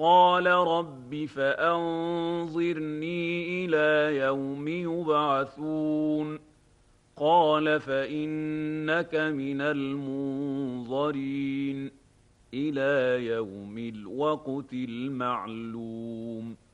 قال رب فأنظرني إلى يوم يبعثون قال فإنك من المنظرين إلى يوم الوقت المعلوم